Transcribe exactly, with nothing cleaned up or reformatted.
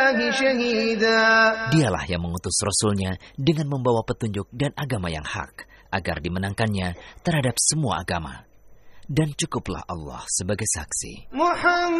الله شهيدا. Dialah yang mengutus Rasulnya dengan membawa petunjuk dan agama yang hak, agar dimenangkannya terhadap semua agama. Dan cukuplah Allah sebagai saksi. Muhammad